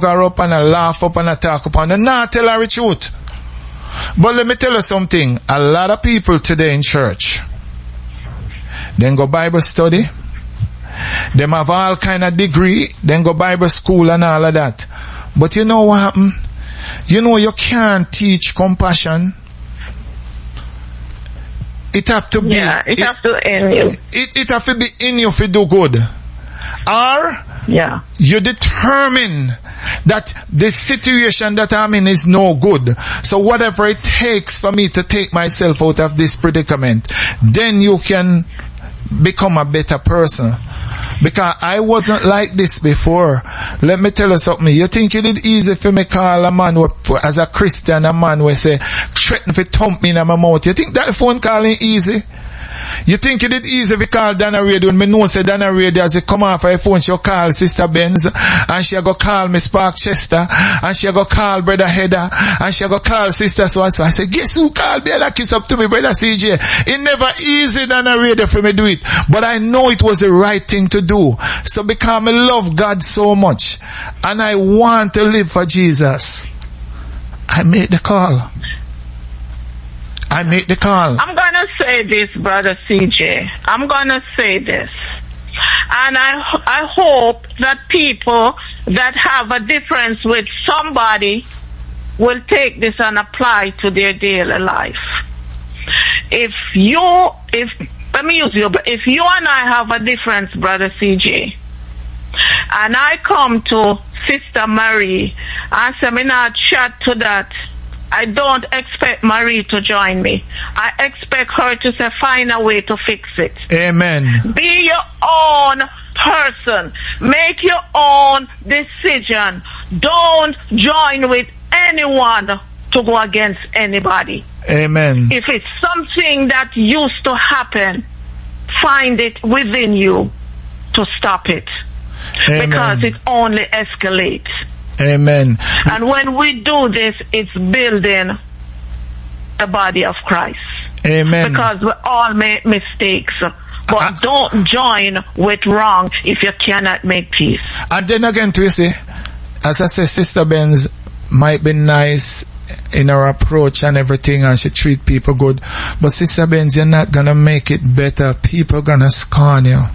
her up and I laugh up and I talk up and I not tell her the truth. But let me tell you something. A lot of people today in church, then go Bible study, them have all kind of degree, then go Bible school and all of that. But you know what happened? You know you can't teach compassion. It have to be. Yeah, it have to in you. It have to be in you to do good. Or you determine that the situation that I'm in is no good. So whatever it takes for me to take myself out of this predicament, then you can become a better person. Because I wasn't like this before. Let me tell you something. You think it is easy for me call a man as a Christian, a man will say, threaten to thump me in my mouth. You think that phone calling easy? You think it is easy to call Donna Radio when me know say Donna Radio as she come off her phone, she'll call Sister Benz, and she'll go call Miss Park Chester, and she'll go call Brother Heather, and she'll go call Sister so I say, guess who called me and I kiss up to me, Brother CJ? It never easy Donna Radio for me do it, but I know it was the right thing to do. So because I love God so much, and I want to live for Jesus, I made the call. I'm going to say this, Brother CJ. I'm going to say this. And I hope that people that have a difference with somebody will take this and apply to their daily life. If you and I have a difference, Brother CJ, and I come to Sister Marie and say, me not chat to that, I don't expect Marie to join me. I expect her to say, find a way to fix it. Amen. Be your own person. Make your own decision. Don't join with anyone to go against anybody. Amen. If it's something that used to happen, find it within you to stop it. Amen. Because it only escalates. Amen. And when we do this, it's building the body of Christ. Amen. Because we all make mistakes. But don't join with wrong if you cannot make peace. And then again, to you see, as I say, Sister Benz might be nice in her approach and everything, and she treat people good. But Sister Benz, you're not gonna make it better. People gonna scorn you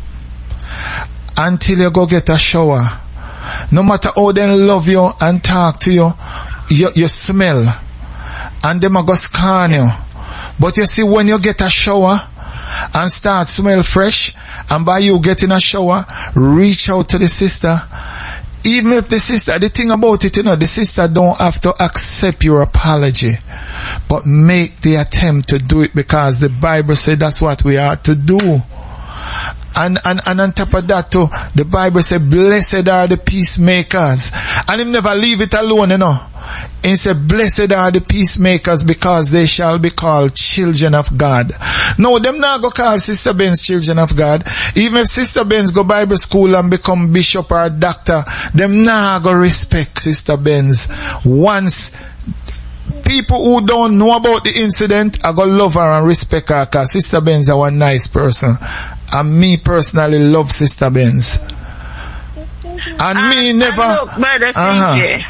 until you go get a shower. No matter how they love you and talk to you, you smell. And them are go scan you. But you see, when you get a shower and start smell fresh, and by you getting a shower, reach out to the sister. Even if the sister, the thing about it, the sister don't have to accept your apology, but make the attempt to do it, because the Bible says that's what we are to do. And on top of that too, the Bible says, blessed are the peacemakers. And him never leave it alone, He said, blessed are the peacemakers, because they shall be called children of God. No, them not go call Sister Benz children of God. Even if Sister Benz go Bible school and become bishop or doctor, them not go respect Sister Benz. Once people who don't know about the incident, I go love her and respect her, because Sister Benz is a nice person. And me personally love Sister Benz. And me never... And look, Brother CJ,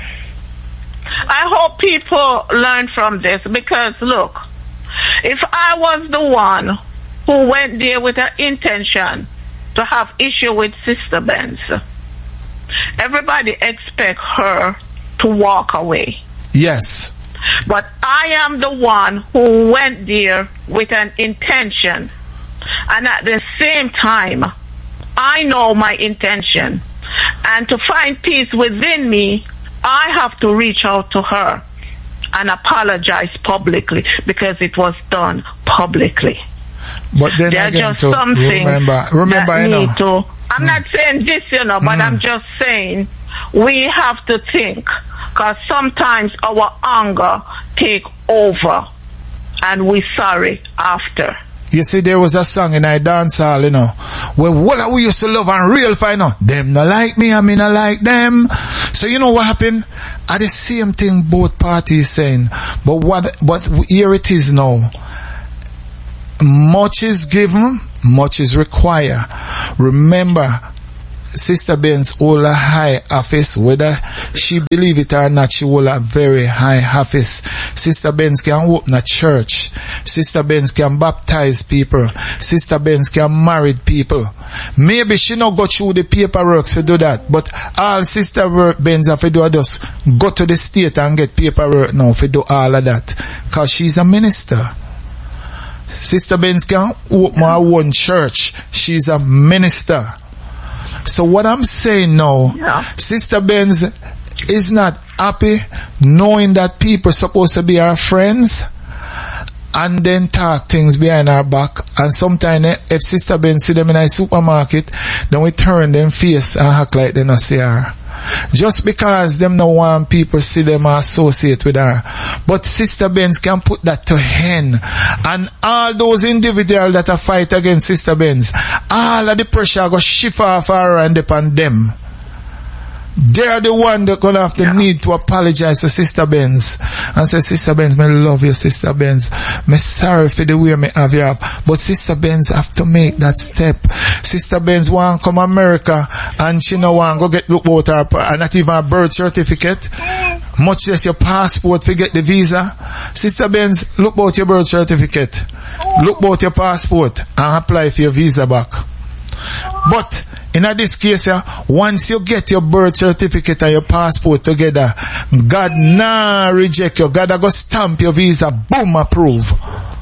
I hope people learn from this, because look, if I was the one who went there with an intention to have issue with Sister Benz, everybody expect her to walk away. Yes. But I am the one who went there with an intention. And at the same time, I know my intention. And to find peace within me, I have to reach out to her and apologize publicly, because it was done publicly. But then there's again, just something remember, that need to... I'm not saying this, but I'm just saying we have to think, because sometimes our anger take over and we sorry after. You see, there was a song in our dance hall, where what we used to love and real fine, them not like me, I mean I like them. So you know what happened? At the same thing both parties saying, but here it is now. Much is given, much is required. Remember, Sister Benz hold a high office, whether she believe it or not, she hold a very high office. Sister Benz can open a church. Sister Benz can baptize people. Sister Benz can marry people. Maybe she not go through the paperwork to do that, but all Sister Benz have to do is just go to the state and get paperwork now to do all of that, because she's a minister. Sister Benz can open her own church. She's a minister. So what I'm saying now, Sister Benz is not happy knowing that people supposed to be our friends and then talk things behind our back. And sometimes if Sister Benz see them in a supermarket, then we turn them face and act like they not see her. Just because them no want people see them associate with her. But Sister Benz can put that to hen. And all those individuals that are fight against Sister Benz, all of the pressure go shift off her and upon them. They're the one that gonna have to need to apologize to Sister Benz and say, Sister Benz, me love you, Sister Benz. Me sorry for the way me have you up. But Sister Benz have to make that step. Sister Benz want come America and she no want go get look out her and not even a birth certificate, much less your passport to get the visa. Sister Benz, look about your birth certificate, look about your passport and apply for your visa back. But in this case, once you get your birth certificate and your passport together, God nah reject you. God go stamp your visa, boom, approve.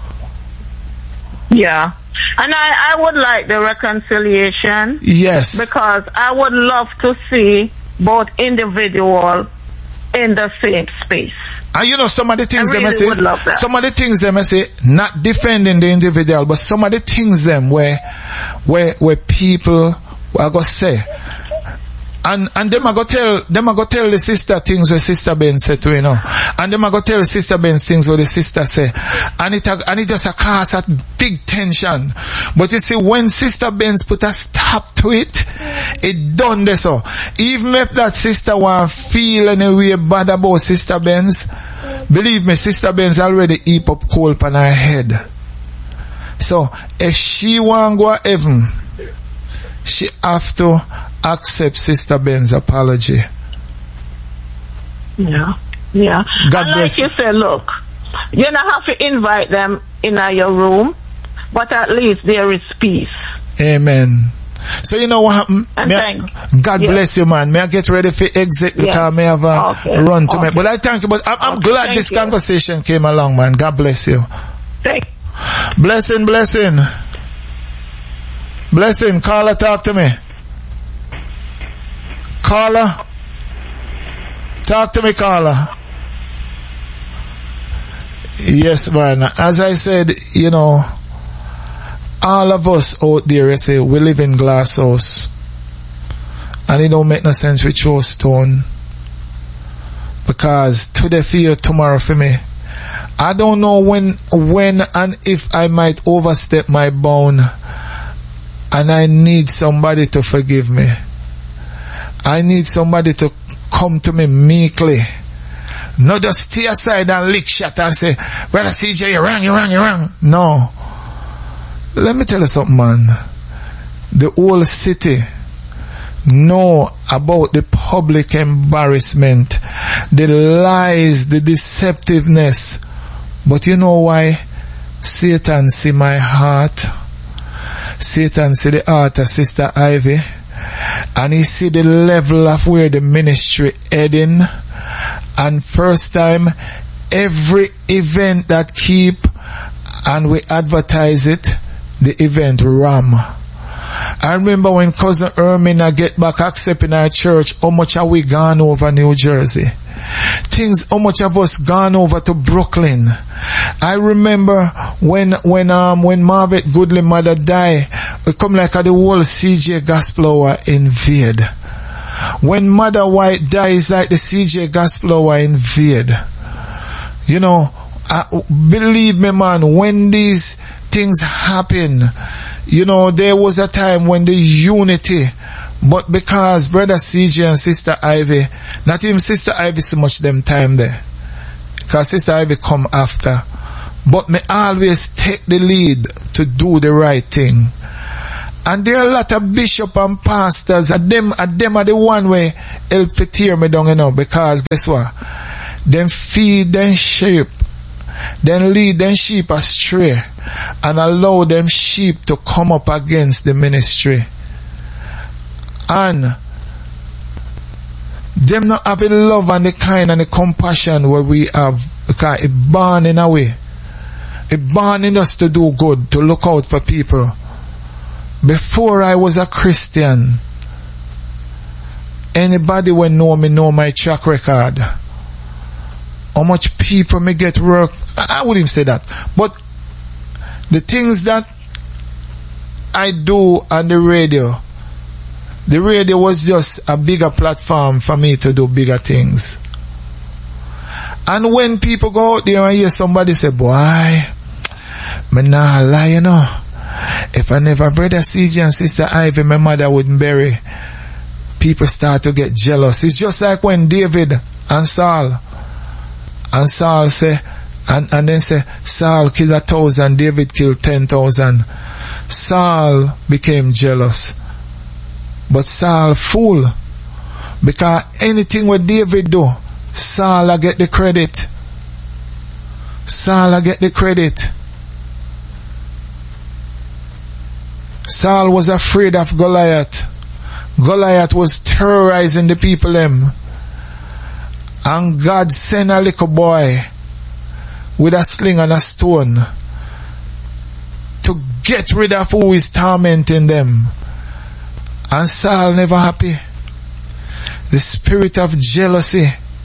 Yeah. And I would like the reconciliation. Yes. Because I would love to see both individuals in the same space. And you know, some of the things I really would love that. some of the things they may say, not defending the individual, but some of the things them where people I go say, and them I go tell the sister things where Sister Ben said to, you know, and them I go tell Sister Ben's things where the sister say, and it just a cause a big tension. But you see, when Sister Ben's put a stop to it, it done this so. Even if that sister want feel any way bad about Sister Ben's, believe me, Sister Ben's already heap up coal on her head. So if she want go to heaven, she have to accept Sister Ben's apology. Yeah. Yeah. God and bless like you say, look, you don't have to invite them in your room, but at least there is peace. Amen. So you know what happened? God bless you, man. May I get ready for exit because I may have run to me. But I thank you. But I'm glad this conversation came along, man. God bless you. Blessing. Blessing, Carla, talk to me. Carla, talk to me, Carla. Yes, man. As I said, you know, all of us out there, you say, we live in glass house. And it don't make no sense we throw stone. Because today for you, tomorrow for me. I don't know when and if I might overstep my bound. And I need somebody to forgive me. I need somebody to come to me meekly. Not just stay aside and lick shot and say, Brother CJ, you're wrong. No. Let me tell you something, man. The whole city know about the public embarrassment, the lies, the deceptiveness. But you know why? Satan see my heart. Satan see the heart of Sister Ivy, and he see the level of where the ministry heading. And first time, every event that keep and we advertise it, the event ram. I remember when Cousin Ermina get back accepting our church, how much have we gone over New Jersey? How much of us gone over to Brooklyn? I remember when Margaret Goodley mother died, we come like the whole CJ Gospel Hour invade. When Mother White dies, like the CJ Gospel Hour invade. You know, believe me, man, when these things happen, you know, there was a time when the unity, but because Brother CJ and Sister Ivy, not even Sister Ivy so much them time there, because Sister Ivy come after, but me always take the lead to do the right thing. And there are a lot of bishop and pastors, and them are the one way help to tear me down, you know, because guess what? Them feed them sheep, then lead them sheep astray, and allow them sheep to come up against the ministry. And them not having love and the kind and the compassion where we have, because it born in a way. It born in us to do good, to look out for people. Before I was a Christian, anybody will know me know my track record. How much people may get work, I wouldn't even say that. But the things that I do on the radio was just a bigger platform for me to do bigger things. And when people go out there and hear somebody say, boy, me nah lie, you know. If I never brother CJ and sister Ivy, my mother wouldn't bury. People start to get jealous. It's just like when David and Saul say, and then say, Saul killed 1,000, David killed 10,000. Saul became jealous. But Saul fool. Because anything what David do, Saul will get the credit. Saul will get the credit. Saul was afraid of Goliath. Goliath was terrorizing the people them. And God sent a little boy with a sling and a stone to get rid of who is tormenting them. And Saul never happy. The spirit of jealousy.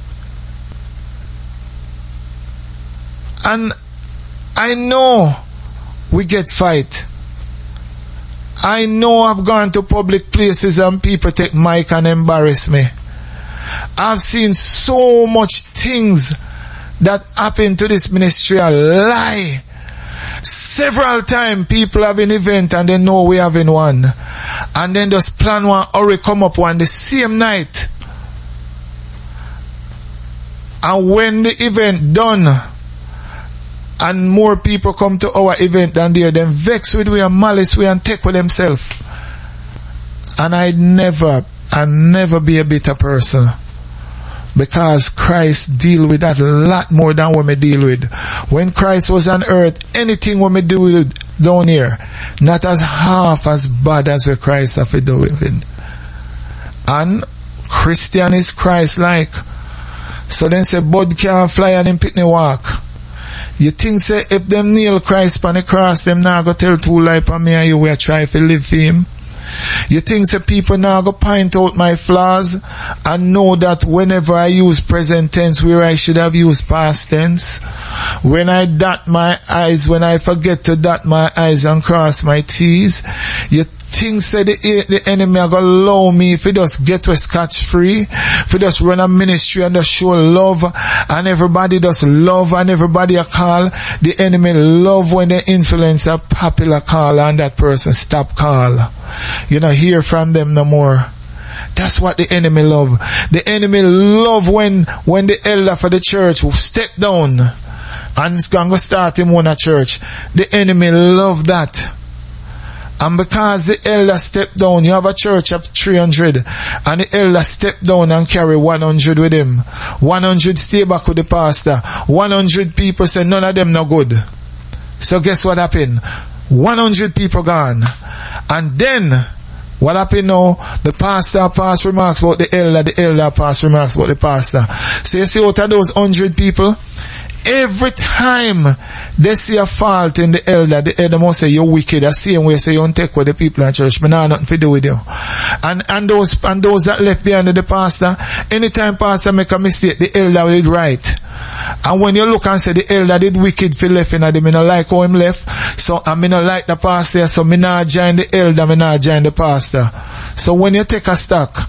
And I know we get fight. I know I've gone to public places and people take mic and embarrass me. I've seen so much things that happen to this ministry a lie. Several times people have an event and they know we having one. And then just plan one or come up one the same night. And when the event done and more people come to our event than there, then vex with we and malice we and take with themselves. And I'd never be a bitter person. Because Christ deal with that a lot more than what me deal with. When Christ was on earth, anything what me do with down here, not as half as bad as what Christ have to do with it. And Christian is Christ-like. So then say, bud can't fly and him pick me walk. You think say if them nail Christ on the cross, them now go tell two lie on me and you will try to live for him? You think say people now go point out my flaws and know that whenever I use present tense where I should have used past tense? When I dot my I's, when I forget to dot my I's and cross my T's? You think say the enemy are gonna allow me if he just get to scotch free, if he just run a ministry and just show love and everybody does love and everybody a call? The enemy love when they influence a popular call and that person stop call. You know, hear from them no more. That's what the enemy love. The enemy love when the elder for the church step down and it's gonna start him on a church. The enemy love that. And because the elder step down, you have a church of 300 and the elder step down and carry 100 with him. 100 stay back with the pastor. 100 people say none of them no good. So guess what happened? 100 people gone. And then what happened now? The pastor pass remarks about the elder pass remarks about the pastor. So you see out of those 100 people, every time they see a fault in the elder must say you're wicked. The same way say you don't take with the people in church. But now nothing to do with you. And those that left behind the pastor, anytime pastor make a mistake, the elder did right. And when you look and say the elder did wicked for left, and I me not like how him left, so I me not like the pastor, so me not join the elder, me not join the pastor. So when you take a stock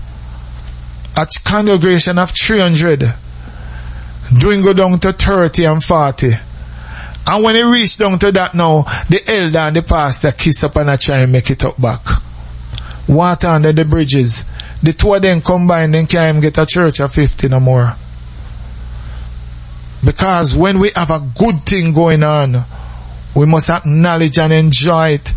at congregation of 300, doing go down to 30 and 40. And when it reach down to that now, the elder and the pastor kiss up and I try and make it up back. Water under the bridges. The two of them combined, then can't even get a church of 50 no more. Because when we have a good thing going on, we must acknowledge and enjoy it.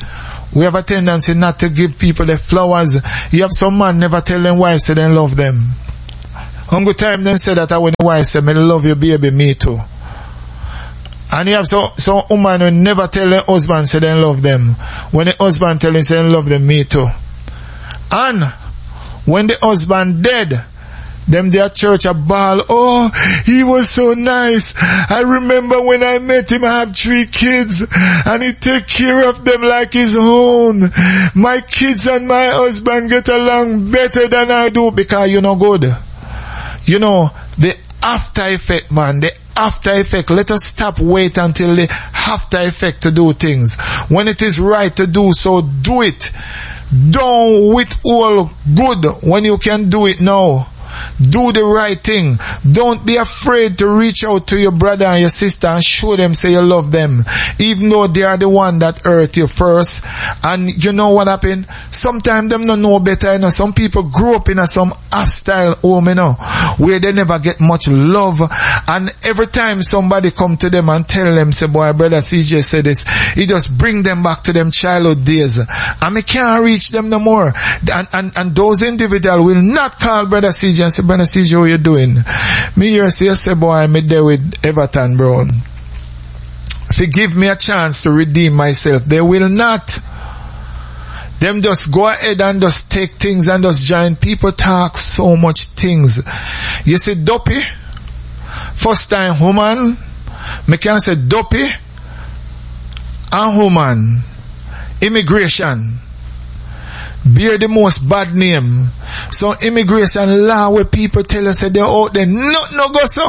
We have a tendency not to give people the flowers. You have some man never tell them wife say they love them. Hungry time them say that when the wife say, me love you baby, me too. And you have some woman who never tell their husband say they love them. When the husband tell him say they love them, me too. And when the husband dead, them their church a ball. Oh, he was so nice. I remember when I met him, I have 3 kids and he take care of them like his own. My kids and my husband get along better than I do because you know good. You know, the after effect, man, the after effect. Let us stop wait until the after effect to do things. When it is right to do so, do it. Don't withhold good when you can do it now. Do the right thing. Don't be afraid to reach out to your brother and your sister and show them say you love them, even though they are the one that hurt you first. And you know what happened? Sometimes them don't know better, you know. Some people grew up in some hostile home, you know, where they never get much love. And every time somebody come to them and tell them, say, boy, brother CJ said this, he just bring them back to them childhood days. And me can't reach them no more. And those individuals will not call brother CJ and say, brother CJ, how you doing? Me here say, boy, me there with Everton Brown. If you give me a chance to redeem myself, they will not. Them just go ahead and just take things and just join. People talk so much things. You see dopey, first time woman, me can say dopey and woman, immigration, bear the most bad name. So immigration law where people tell us that they're out there, no go so.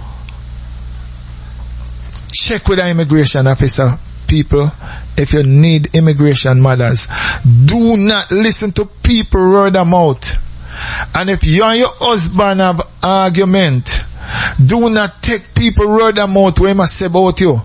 Check with the immigration officer, people, if you need immigration matters. Do not listen to people word of mouth. And if you and your husband have argument, do not take people word of mouth what they must say about you.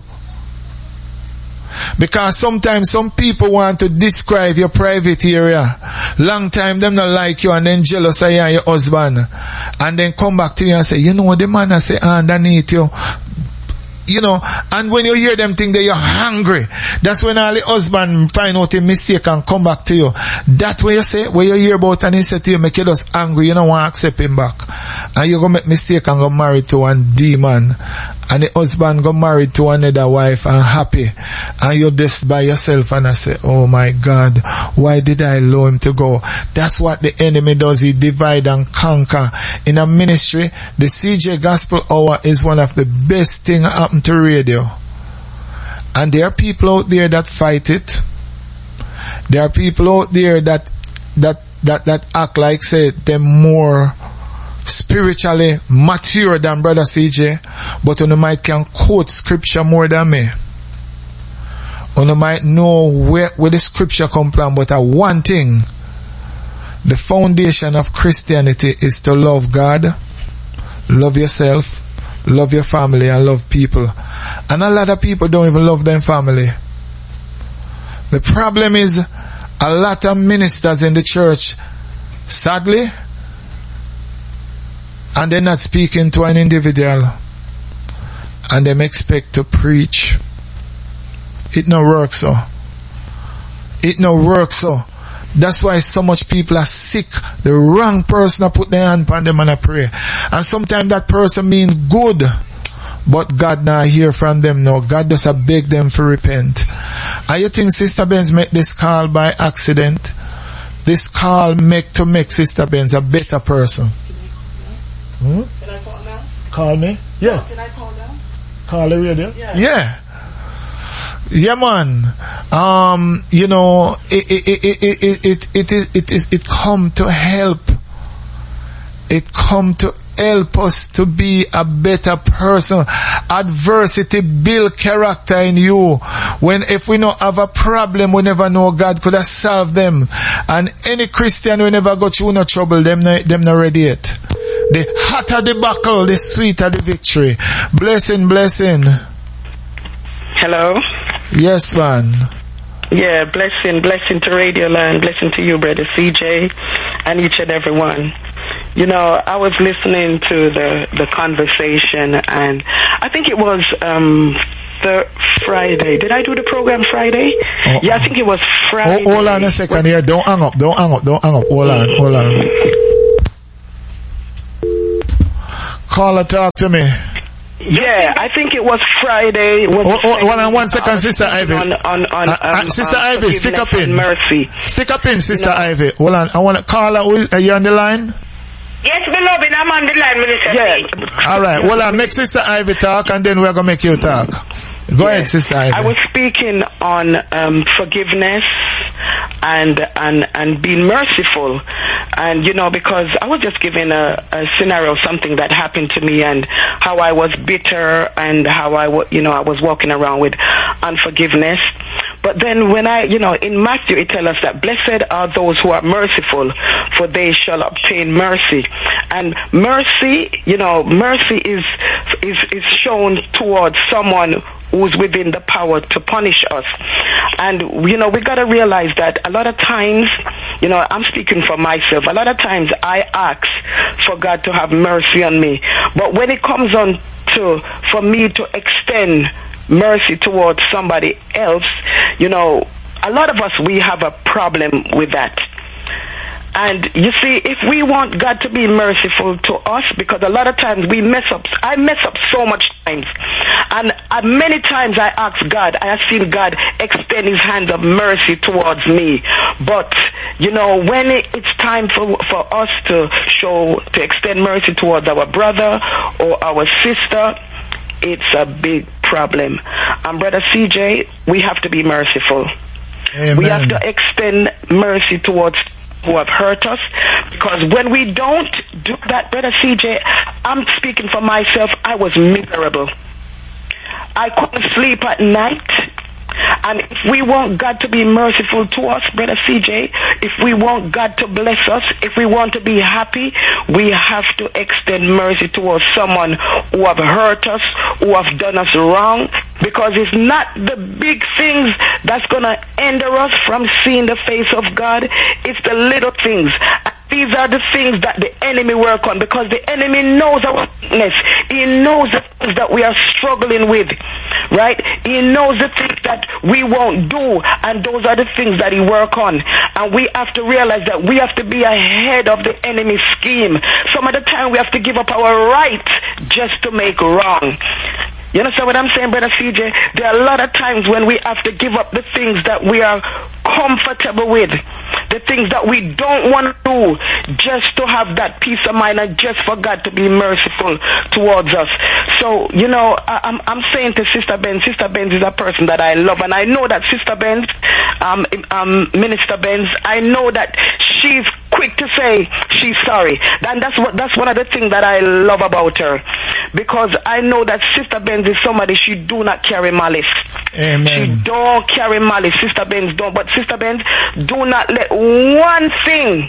Because sometimes some people want to describe your private area. Long time them not like you and then jealous of you and your husband. And then come back to you and say, you know the man I say underneath you. You know, and when you hear them think that you're hungry, that's when all the husband find out a mistake and come back to you. That way you say, when you hear about and he say to you, make you just angry, you don't want to accept him back. And you go make mistake and go married to one demon. And the husband go married to another wife and happy. And you're just by yourself and I say, oh my God, why did I allow him to go? That's what the enemy does. He divide and conquer. In a ministry, the CJ Gospel Hour is one of the best things happen to radio. And there are people out there that fight it. There are people out there that act like say they're more spiritually mature than brother CJ, but you might can quote scripture more than me. You might know where the scripture come from, but one thing, the foundation of Christianity is to love God, love yourself, love your family, and love people. And a lot of people don't even love their family. The problem is a lot of ministers in the church, sadly, and they're not speaking to an individual, and them expect to preach. It no works so. It no works so. That's why so much people are sick. The wrong person put their hand upon them and I pray. And sometimes that person means good, but God not hear from them now. God just beg them to repent. And you think Sister Benz make this call by accident? This call make Sister Benz a better person. Can I call now? Call me? Yeah. Can I call now? Call the radio? Yeah. Yeah, man. You know, it come to help. It come to help us to be a better person. Adversity build character in you. If we don't have a problem, we never know God could have solved them. And any Christian who never go through no trouble, them not ready yet. The hotter the battle, the sweeter the victory. Blessing. Hello? Yes, man. Yeah, blessing to Radio Land, blessing to you, Brother CJ, and each and every one. You know, I was listening to the conversation, and I think it was Friday. Did I do the program Friday? Oh. Yeah, I think it was Friday. Hold on a second here. Don't hang up. Hold on. Caller, talk to me. Yeah, I think it was Friday. Hold on 1 second, Sister Ivy. Sister Ivy, stick up in. Mercy. Stick up in, Sister Ivy. Hold on. I want to call her. Are you on the line? Yes, beloved, I'm on the line, Minister. Yeah. All right. Well, I'll make Sister Ivy talk, and then we're going to make you talk. Go ahead, Sister Ivy. I was speaking on forgiveness and being merciful. And, because I was just giving a scenario, something that happened to me, and how I was bitter and how I was walking around with unforgiveness. But then when in Matthew, it tells us that blessed are those who are merciful, for they shall obtain mercy. And mercy, mercy is shown towards someone who's within the power to punish us. And, we got to realize that a lot of times, I'm speaking for myself, a lot of times I ask for God to have mercy on me. But when it comes on for me to extend mercy towards somebody else, a lot of us, we have a problem with that. And you see, if we want God to be merciful to us, because a lot of times I mess up so much times. And many times I ask God, I have seen God extend his hands of mercy towards me. But, when it's time for us to extend mercy towards our brother or our sister, it's a big problem. And Brother CJ, we have to be merciful. Amen. We have to extend mercy towards who have hurt us, because when we don't do that, Brother CJ, I'm speaking for myself, I was miserable. I couldn't sleep at night. And if we want God to be merciful to us, Brother CJ, if we want God to bless us, if we want to be happy, we have to extend mercy towards someone who have hurt us, who have done us wrong, because it's not the big things that's going to hinder us from seeing the face of God. It's the little things. These are the things that the enemy work on, because the enemy knows our weakness. He knows the things that we are struggling with, right? He knows the things that we won't do, and those are the things that he work on. And we have to realize that we have to be ahead of the enemy's scheme. Some of the time we have to give up our right just to make wrong. You understand what I'm saying, Brother CJ? There are a lot of times when we have to give up the things that we are comfortable with, the things that we don't want to do, just to have that peace of mind and just for God to be merciful towards us. So, I'm saying to Sister Benz is a person that I love, and I know that Sister Benz, Minister Benz, I know that she's quick to say she's sorry. And that's one of the things that I love about her, because I know that Sister Benz is somebody, she do not carry malice. Amen. She don't carry malice. Sister Benz don't. But Sister Benz, do not let one thing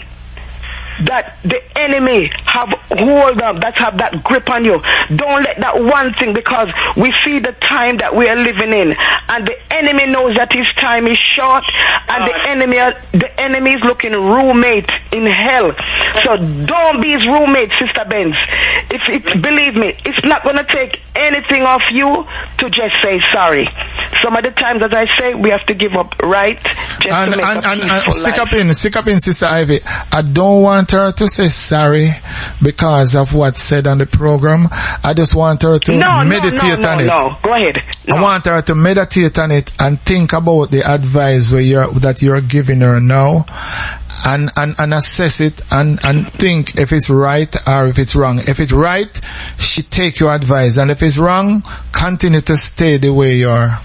that the enemy have hold on, that have that grip on you. Don't let that one thing, because we see the time that we are living in, and the enemy knows that his time is short, and the enemy is looking roommate in hell. So don't be his roommate, Sister Benz. Believe me, it's not going to take anything off you to just say sorry. Some of the times, as I say, we have to give up right just to make a peaceful stick life. up in, Sister Ivy. I don't want her to say sorry because of what's said on the program. I just want her to meditate on it. No, go ahead. No. I want her to meditate on it and think about the advice that you're giving her now, and assess it and think if it's right or if it's wrong. If it's right, she take your advice, and if it's wrong, continue to stay the way you are.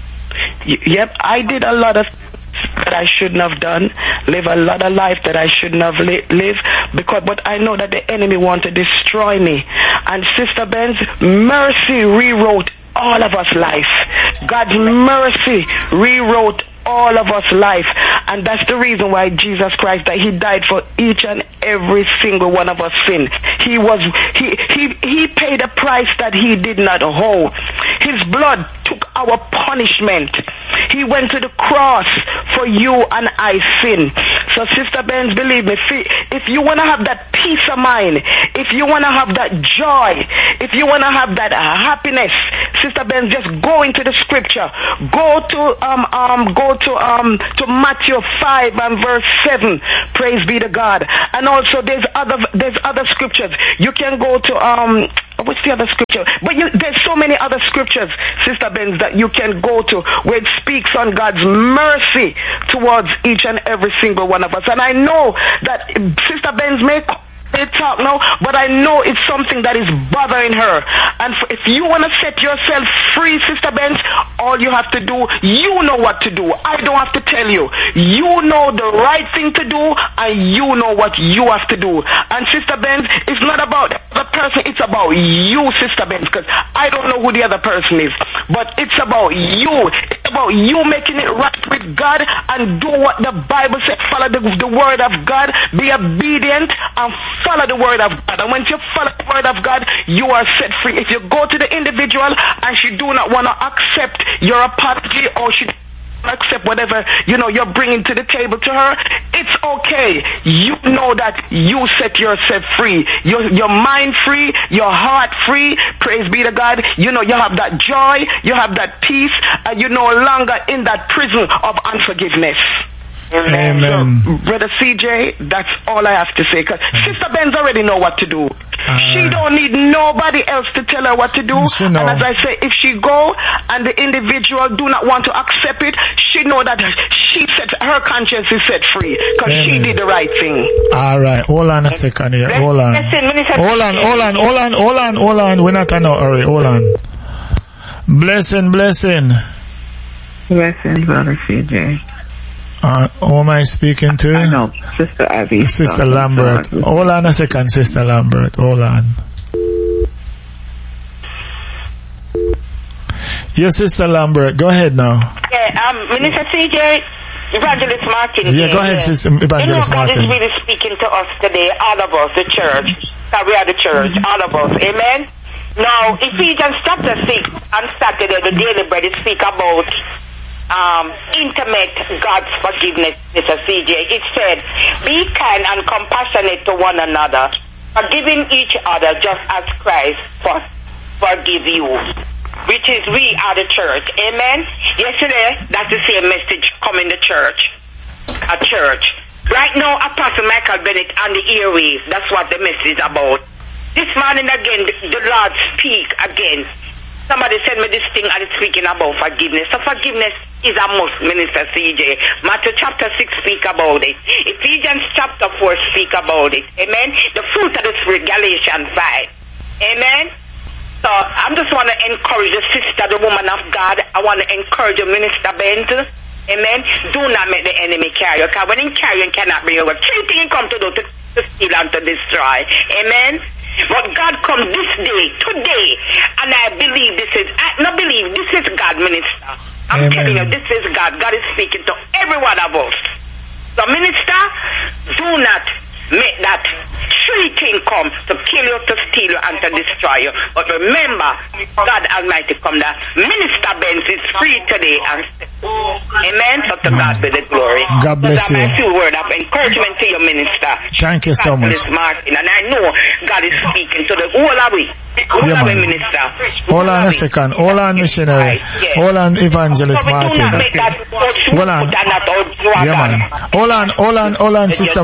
Yep, I did a lot of that I shouldn't have done, live a lot of life that I shouldn't have lived, but I know that the enemy want to destroy me. And Sister Benz, mercy rewrote all of us life. God's mercy rewrote all of us life, and that's the reason why Jesus Christ, that he died for each and every single one of us sin. He paid a price that he did not owe. His blood took our punishment. He went to the cross for you and I sin. So Sister Benz, believe me, if you want to have that peace of mind, if you want to have that joy, if you want to have that happiness, Sister Benz, just go into the scripture. Go to Matthew 5 and verse 7. Praise be to God. And also there's other scriptures. You can go to what's the other scripture? But there's so many other scriptures, Sister Benz, that you can go to where it speaks on God's mercy towards each and every single one of us. And I know that Sister Benz may talk now, but I know it's something that is bothering her. And if you want to set yourself free, Sister Benz, all you have to do, you know what to do. I don't have to tell you. You know the right thing to do, and you know what you have to do. And Sister Benz, it's not about the person, it's about you, Sister Benz, because I don't know who the other person is, but it's about you. It's about you making it right with God and do what the Bible said. Follow the word of God, be obedient, and follow the word of God. And when you follow the word of God, you are set free. If you go to the individual and she do not want to accept your apology, or she accept whatever you're bringing to the table to her, it's okay. You know that you set yourself free, your mind free, your heart free. Praise be to God. You have that joy, you have that peace, and you're no longer in that prison of unforgiveness. Amen. So, Brother CJ, that's all I have to say, because Sister Benz already know what to do. She don't need nobody else to tell her what to do. And as I say, if she go and the individual do not want to accept it, she know that her conscience is set free, because she did the right thing. All right, hold on a second here. Hold on. We're not in a hurry. Hold on. Blessing. Blessing, Brother CJ. Who am I speaking to? I know, Sister Abby. Sister Lambert. Hold on a second, Sister Lambert. Hold on. Yes, Sister Lambert. Go ahead now. Yeah, Minister CJ, Evangelist Martin. Yeah, go ahead, Sister Evangelist Martin. God is really speaking to us today, all of us, the church. Because we are the church, all of us. Amen? Now, Ephesians chapter 6 on Saturday, the Daily Bread, it speak about intimate God's forgiveness, Mr. CJ. It said, be kind and compassionate to one another, forgiving each other just as Christ forgive you, which is we are the church. Amen. Yesterday, that's the same message coming to church. A church. Right now, Apostle Michael Bennett on the airwaves. That's what the message is about. This morning again, the Lord speak again. Somebody sent me this thing and it's speaking about forgiveness. So forgiveness is a must, Minister CJ. Matthew chapter 6 speak about it. Ephesians chapter 4 speak about it. Amen. The fruit of the Spirit, Galatians 5. Amen. So I just want to encourage the sister, the woman of God. I want to encourage you, Minister Benz. Amen. Do not make the enemy carry you. Because when he carry you, cannot bring you over. Three things he come to do to steal and to destroy. Amen. But God come this day, today, and I believe this is God, Minister. I'm telling you, this is God. God is speaking to every one of us. So, Minister, do not make that three thing come to kill you, to steal you, and to destroy you. But remember, God Almighty come that Minister Benz is free today. And amen. So to God be the glory. God bless you. That's my few word of encouragement to your minister. Thank you so much. Martin. And I know God is speaking to the whole of we. Minister. Hold on a second. Hold on, missionary. Hold on, Evangelist Martin. Hold on. Yeah, man. Hold on, sister.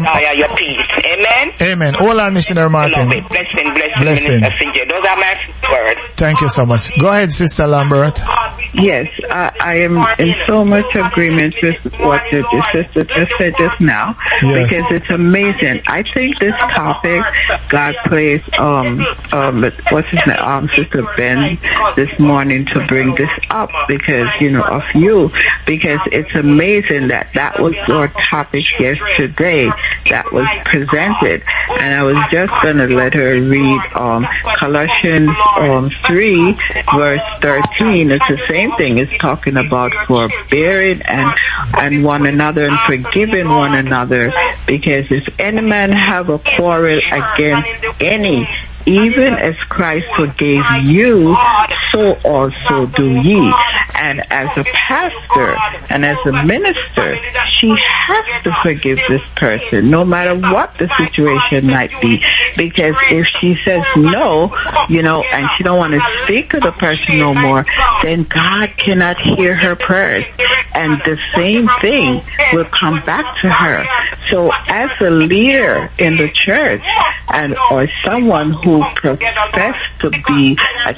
Amen. Hold on, missionary Martin. Blessing. Those are my words. Thank you so much. Go ahead, Sister Lambert. Yes, I am in so much agreement with what the sister just said just now, because it's amazing. I think this topic God placed what's his name, Sister Ben this morning to bring this up because of you, because it's amazing that was our topic yesterday that was presented, and I was just gonna let her read Colossians 3 verse 13. It's the same thing. It's talking about forbearing and one another and forgiving one another, because if any man have a quarrel against any, even as Christ forgave you, so also do ye. And as a pastor and as a minister, she has to forgive this person, no matter what the situation might be. Because if she says no, and she don't want to speak to the person no more, then God cannot hear her prayers. And the same thing will come back to her. So as a leader in the church or someone who professes to be a